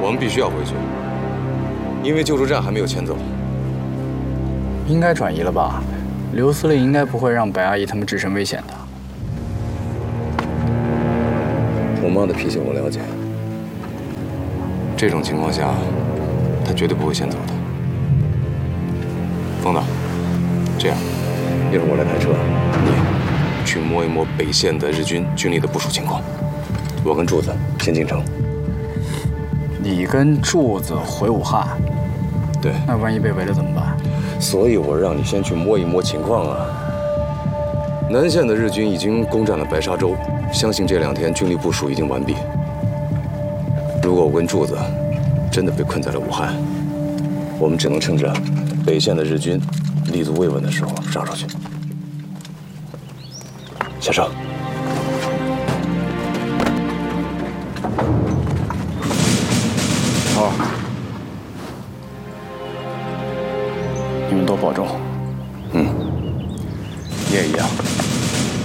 我们必须要回去，因为救助站还没有迁走。 应该转移了吧？刘司令应该不会让白阿姨他们置身危险的。 我妈的脾气我了解，这种情况下，她绝对不会先走的。风导，这样，一会儿我来开车，你去摸一摸北线的日军军力的部署情况。我跟柱子先进城。 你跟柱子回武汉？ 对。 那万一被围了怎么办？ 所以我让你先去摸一摸情况啊。南线的日军已经攻占了白沙洲，相信这2天军力部署已经完毕。如果我跟柱子真的被困在了武汉，我们只能趁着北线的日军立足未稳的时候杀出去。下车。 好，你们多保重。